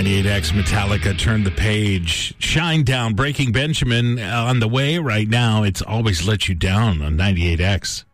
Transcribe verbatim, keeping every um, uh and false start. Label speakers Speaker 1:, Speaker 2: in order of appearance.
Speaker 1: ninety-eight X Metallica, Turn the Page. Shine Down, Breaking Benjamin uh, on the way right now. It's Always Let You Down on ninety-eight X.